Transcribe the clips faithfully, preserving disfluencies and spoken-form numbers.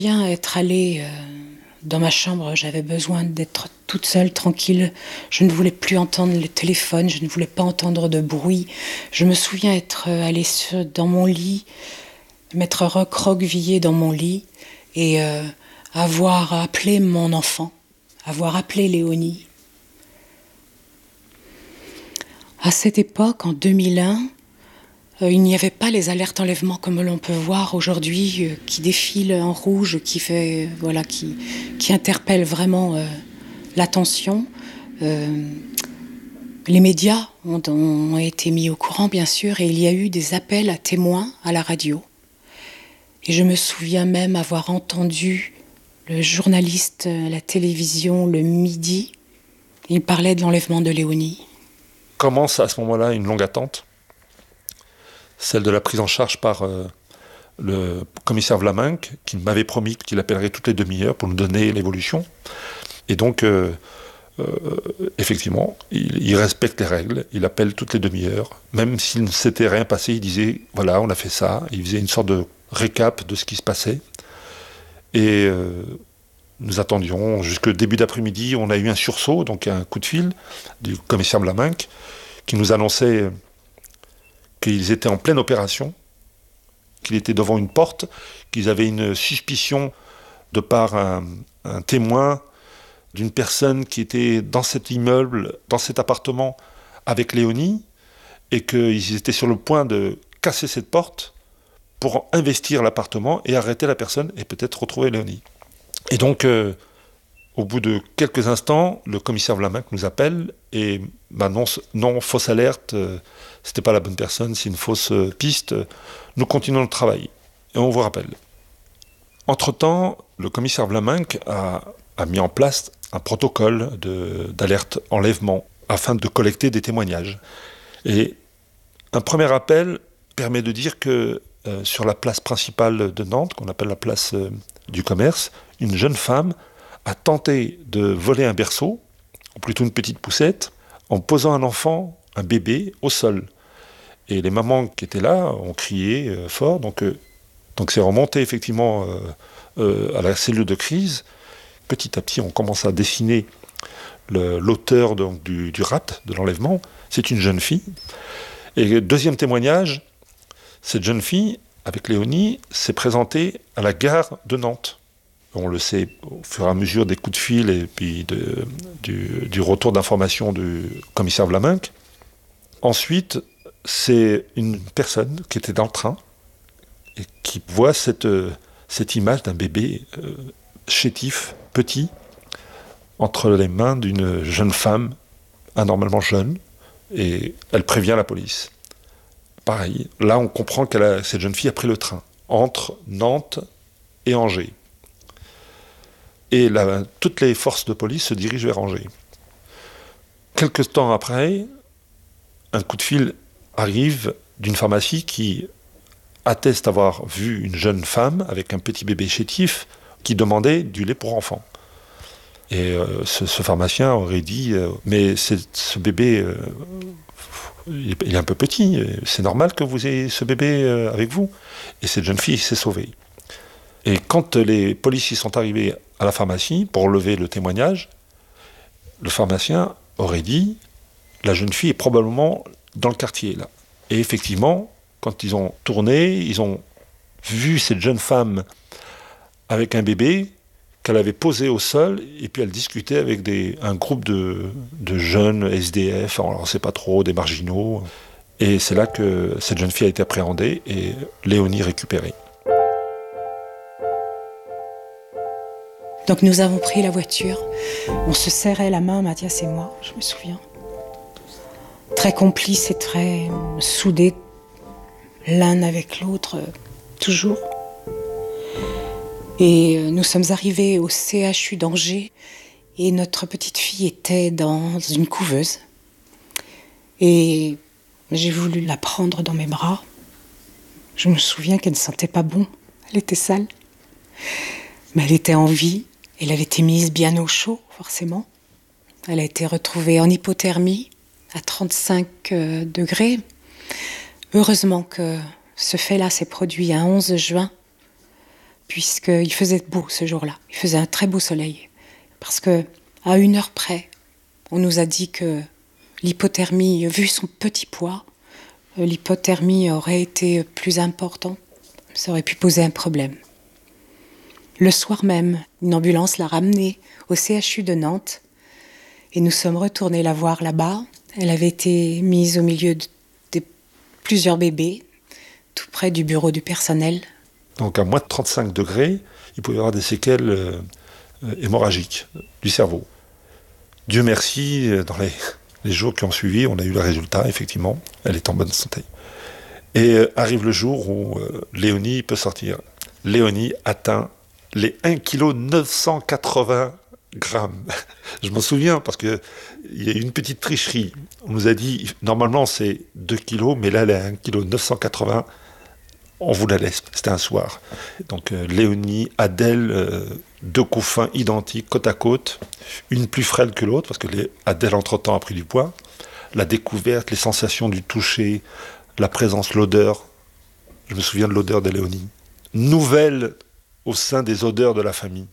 Bien être allée euh, dans ma chambre, j'avais besoin d'être toute seule, tranquille. Je ne voulais plus entendre le téléphone, je ne voulais pas entendre de bruit. Je me souviens être euh, allée sur- dans mon lit, m'être recroquevillée dans mon lit et euh, avoir appelé mon enfant, avoir appelé Léonie. À cette époque, en deux mille un, Euh, il n'y avait pas les alertes enlèvement comme l'on peut voir aujourd'hui, euh, qui défilent en rouge, qui fait, euh, voilà, qui, qui interpellent vraiment euh, l'attention. Euh, les médias ont, ont été mis au courant, bien sûr, et il y a eu des appels à témoins à la radio. Et je me souviens même avoir entendu le journaliste à la télévision le midi. Il parlait de l'enlèvement de Léonie. Commence à ce moment-là une longue attente, celle de la prise en charge par euh, le commissaire Vlaminck, qui m'avait promis qu'il appellerait toutes les demi-heures pour nous donner l'évolution. Et donc, euh, euh, effectivement, il, il respecte les règles, il appelle toutes les demi-heures. Même s'il ne s'était rien passé, il disait, voilà, on a fait ça. Il faisait une sorte de récap de ce qui se passait. Et euh, nous attendions jusque début d'après-midi. On a eu un sursaut, donc un coup de fil du commissaire Vlaminck, qui nous annonçait qu'ils étaient en pleine opération, qu'ils étaient devant une porte, qu'ils avaient une suspicion de par un, un témoin d'une personne qui était dans cet immeuble, dans cet appartement avec Léonie, et qu'ils étaient sur le point de casser cette porte pour investir l'appartement et arrêter la personne et peut-être retrouver Léonie. Et donc, euh, au bout de quelques instants, le commissaire Vlaminck nous appelle et m'annonce « Non, fausse alerte, euh, c'était pas la bonne personne, c'est une fausse euh, piste, nous continuons le travail. » Et on vous rappelle. Entre-temps, le commissaire Vlaminck a, a mis en place un protocole de, d'alerte enlèvement afin de collecter des témoignages. Et un premier appel permet de dire que euh, sur la place principale de Nantes, qu'on appelle la place euh, du commerce, une jeune femme a tenté de voler un berceau, ou plutôt une petite poussette, en posant un enfant, un bébé, au sol. Et les mamans qui étaient là ont crié euh, fort, donc, euh, donc c'est remonté effectivement euh, euh, à la cellule de crise. Petit à petit, on commence à dessiner le, l'auteur donc, du, du rapt, de l'enlèvement. C'est une jeune fille. Et deuxième témoignage, cette jeune fille, avec Léonie, s'est présentée à la gare de Nantes. On le sait au fur et à mesure des coups de fil et puis de, du, du retour d'information du commissaire Vlaminck. Ensuite, c'est une personne qui était dans le train et qui voit cette, cette image d'un bébé euh, chétif, petit, entre les mains d'une jeune femme, anormalement jeune, et elle prévient la police. Pareil, là on comprend que cette jeune fille a pris le train entre Nantes et Angers. Et là, toutes les forces de police se dirigent vers Angers. Quelque temps après, un coup de fil arrive d'une pharmacie qui atteste avoir vu une jeune femme avec un petit bébé chétif qui demandait du lait pour enfants. Et euh, ce, ce pharmacien aurait dit euh, « Mais c'est, ce bébé, euh, il, est, il est un peu petit, c'est normal que vous ayez ce bébé euh, avec vous ?» Et cette jeune fille s'est sauvée. Et quand les policiers sont arrivés à la pharmacie pour lever le témoignage, le pharmacien aurait dit « La jeune fille est probablement dans le quartier, là. » Et effectivement, quand ils ont tourné, ils ont vu cette jeune femme avec un bébé qu'elle avait posé au sol, et puis elle discutait avec des, un groupe de, de jeunes S D F, on ne sait pas trop, des marginaux. Et c'est là que cette jeune fille a été appréhendée et Léonie récupérée. Donc nous avons pris la voiture, on se serrait la main, Mathias et moi, je me souviens. Très complices et très soudés, l'un avec l'autre, toujours. Et nous sommes arrivés au C H U d'Angers et notre petite fille était dans une couveuse. Et j'ai voulu la prendre dans mes bras. Je me souviens qu'elle ne sentait pas bon, elle était sale. Mais elle était en vie, elle avait été mise bien au chaud, forcément. Elle a été retrouvée en hypothermie, à trente-cinq degrés. Heureusement que ce fait-là s'est produit un onze juin, puisqu'il faisait beau ce jour-là. Il faisait un très beau soleil. Parce que à une heure près, on nous a dit que l'hypothermie, vu son petit poids, l'hypothermie aurait été plus importante. Ça aurait pu poser un problème. Le soir même, une ambulance l'a ramenée au C H U de Nantes et nous sommes retournés la voir là-bas. Elle avait été mise au milieu de, de plusieurs bébés, tout près du bureau du personnel. Donc à moins de trente-cinq degrés, il pouvait y avoir des séquelles euh, hémorragiques du cerveau. Dieu merci, dans les, les jours qui ont suivi, on a eu le résultat, effectivement, elle est en bonne santé. Et euh, arrive le jour où euh, Léonie peut sortir. Léonie atteint les un virgule neuf cent quatre-vingts grammes. Je m'en souviens parce qu'il y a eu une petite tricherie. On nous a dit, normalement c'est deux kilos, mais là elle est à un virgule neuf cent quatre-vingts. On vous la laisse, c'était un soir. Donc euh, Léonie, Adèle, euh, deux couffins identiques, côte à côte, une plus frêle que l'autre, parce que les, Adèle entre-temps a pris du poids. La découverte, les sensations du toucher, la présence, l'odeur. Je me souviens de l'odeur de Léonie. Nouvelle au sein des odeurs de la famille.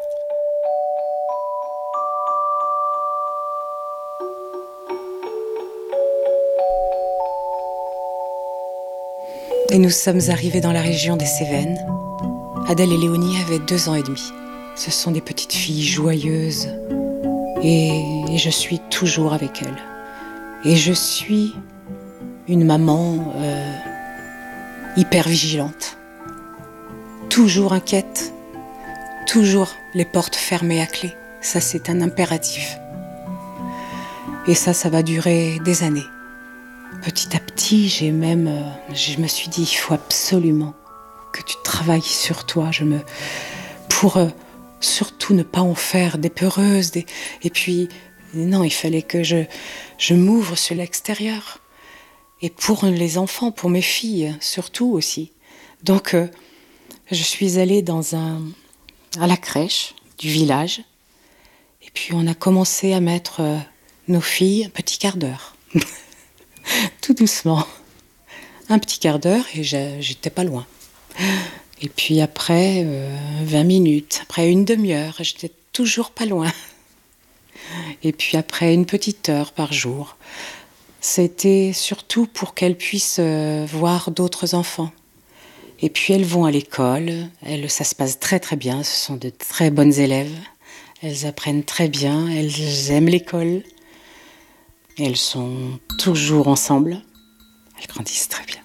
Et nous sommes arrivés dans la région des Cévennes. Adèle et Léonie avaient deux ans et demi. Ce sont des petites filles joyeuses. Et je suis toujours avec elles. Et je suis une maman euh, hyper vigilante. Toujours inquiète. Toujours les portes fermées à clé. Ça, c'est un impératif. Et ça, ça va durer des années. Petit à petit, j'ai même, euh, je me suis dit, il faut absolument que tu travailles sur toi, je me, pour euh, surtout ne pas en faire des peureuses. Des, et puis, non, il fallait que je, je m'ouvre sur l'extérieur. Et pour les enfants, pour mes filles, surtout aussi. Donc, euh, je suis allée dans un, à la crèche du village. Et puis, on a commencé à mettre euh, nos filles un petit quart d'heure. Tout doucement. Un petit quart d'heure et j'étais pas loin. Et puis après, euh, vingt minutes, après une demi-heure, j'étais toujours pas loin. Et puis après, une petite heure par jour. C'était surtout pour qu'elles puissent euh, voir d'autres enfants. Et puis elles vont à l'école, elles, ça se passe très très bien, ce sont de très bonnes élèves. Elles apprennent très bien, elles aiment l'école. Et elles sont toujours ensemble. Elles grandissent très bien.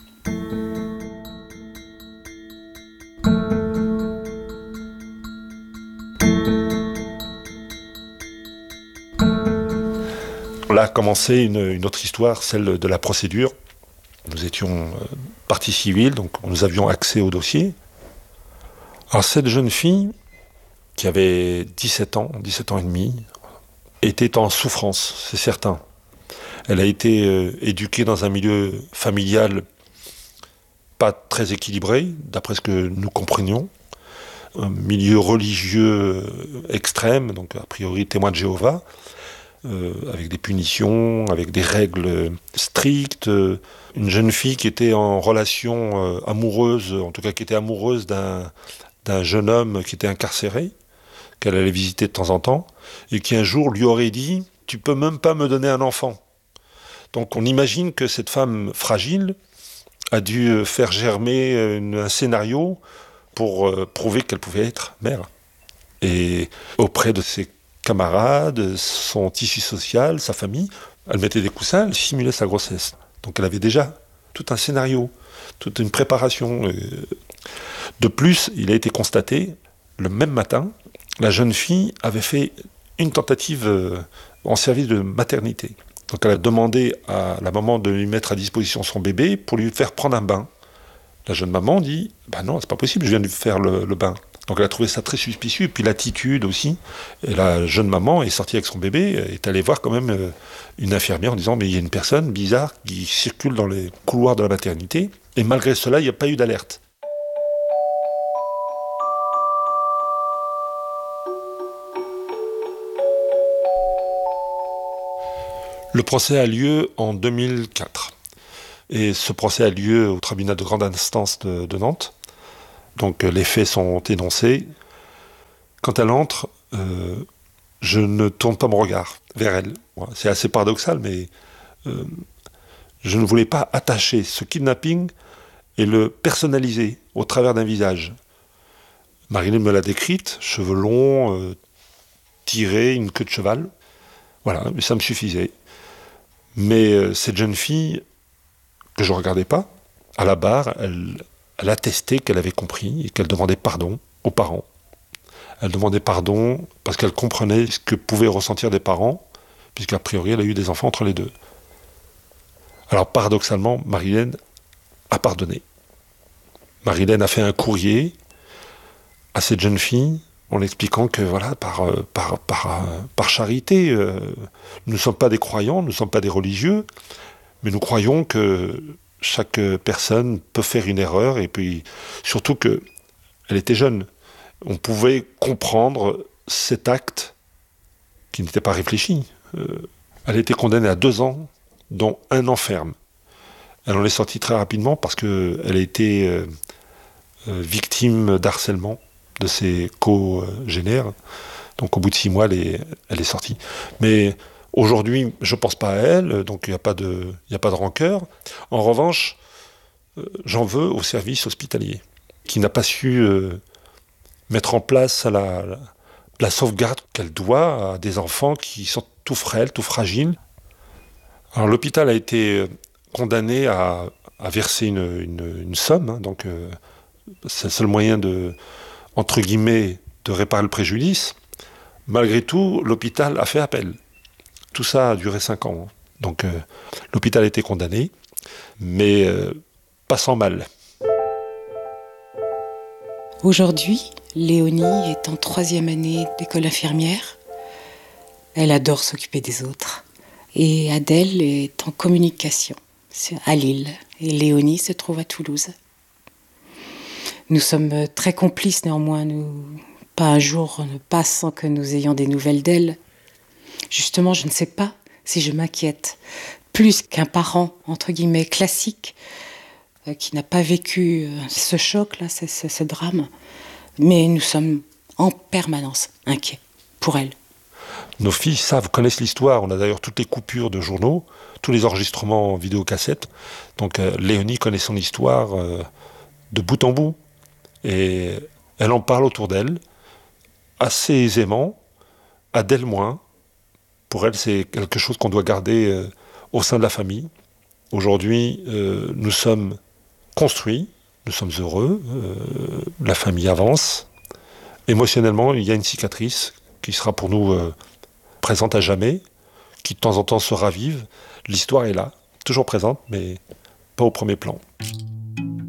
Là a commencé une, une autre histoire, celle de la procédure. Nous étions euh, partie civile, donc nous avions accès au dossier. Alors cette jeune fille, qui avait dix-sept ans, dix-sept ans et demi, était en souffrance, c'est certain. Elle a été euh, éduquée dans un milieu familial pas très équilibré, d'après ce que nous comprenions. Un milieu religieux extrême, donc a priori témoin de Jéhovah, euh, avec des punitions, avec des règles strictes. Une jeune fille qui était en relation euh, amoureuse, en tout cas qui était amoureuse d'un, d'un jeune homme qui était incarcéré, qu'elle allait visiter de temps en temps, et qui un jour lui aurait dit « Tu peux même pas me donner un enfant ». Donc on imagine que cette femme fragile a dû faire germer une, un scénario pour euh, prouver qu'elle pouvait être mère. Et auprès de ses camarades, son tissu social, sa famille, elle mettait des coussins, elle simulait sa grossesse. Donc elle avait déjà tout un scénario, toute une préparation. De plus, il a été constaté, le même matin, la jeune fille avait fait une tentative en service de maternité. Donc elle a demandé à la maman de lui mettre à disposition son bébé pour lui faire prendre un bain. La jeune maman dit « Ben non, c'est pas possible, je viens de lui faire le, le bain ». Donc elle a trouvé ça très suspicieux, et puis l'attitude aussi. Et la jeune maman est sortie avec son bébé, est allée voir quand même une infirmière en disant « Mais il y a une personne bizarre qui circule dans les couloirs de la maternité ». Et malgré cela, il n'y a pas eu d'alerte. Le procès a lieu en deux mille quatre. Et ce procès a lieu au tribunal de grande instance de, de Nantes. Donc les faits sont énoncés. Quand elle entre, euh, je ne tourne pas mon regard vers elle. C'est assez paradoxal, mais euh, je ne voulais pas attacher ce kidnapping et le personnaliser au travers d'un visage. Marilyn me l'a décrite, cheveux longs, euh, tirés, une queue de cheval. Voilà, mais ça me suffisait. Mais euh, cette jeune fille, que je ne regardais pas, à la barre, elle, elle attestait qu'elle avait compris et qu'elle demandait pardon aux parents. Elle demandait pardon parce qu'elle comprenait ce que pouvaient ressentir des parents, puisqu'a priori, elle a eu des enfants entre les deux. Alors, paradoxalement, Marilyn a pardonné. Marilyn a fait un courrier à cette jeune fille en expliquant que, voilà, par, par, par, par charité, euh, nous ne sommes pas des croyants, nous ne sommes pas des religieux, mais nous croyons que chaque personne peut faire une erreur, et puis surtout qu'elle était jeune. On pouvait comprendre cet acte qui n'était pas réfléchi. Euh, elle a été condamnée à deux ans, dont un an ferme. Elle en est sortie très rapidement parce qu'elle a été euh, euh, victime d'harcèlement de ses co-génères. Donc au bout de six mois, elle est, elle est sortie. Mais aujourd'hui, je ne pense pas à elle, donc il n'y a pas de, il n'y a pas de rancœur. En revanche, euh, j'en veux au service hospitalier, qui n'a pas su euh, mettre en place la, la, la sauvegarde qu'elle doit à des enfants qui sont tout frêles, tout fragiles. Alors l'hôpital a été condamné à, à verser une, une, une somme, hein, donc euh, c'est le seul moyen de, entre guillemets, de réparer le préjudice. Malgré tout, l'hôpital a fait appel. Tout ça a duré cinq ans. Donc euh, l'hôpital a été condamné, mais euh, pas sans mal. Aujourd'hui, Léonie est en troisième année d'école infirmière. Elle adore s'occuper des autres. Et Adèle est en communication à Lille. Et Léonie se trouve à Toulouse. Nous sommes très complices néanmoins. Nous, pas un jour ne passe sans que nous ayons des nouvelles d'elle. Justement, je ne sais pas si je m'inquiète. Plus qu'un parent, entre guillemets, classique, euh, qui n'a pas vécu euh, ce choc-là, ce, ce, ce drame. Mais nous sommes en permanence inquiets pour elle. Nos filles savent, connaissent l'histoire. On a d'ailleurs toutes les coupures de journaux, tous les enregistrements en vidéocassette. Donc euh, Léonie connaît son histoire euh, de bout en bout. Et elle en parle autour d'elle, assez aisément, Adèle moins. Pour elle, c'est quelque chose qu'on doit garder euh, au sein de la famille. Aujourd'hui, euh, nous sommes construits, nous sommes heureux, euh, la famille avance. Émotionnellement, il y a une cicatrice qui sera pour nous euh, présente à jamais, qui de temps en temps se ravive. L'histoire est là, toujours présente, mais pas au premier plan.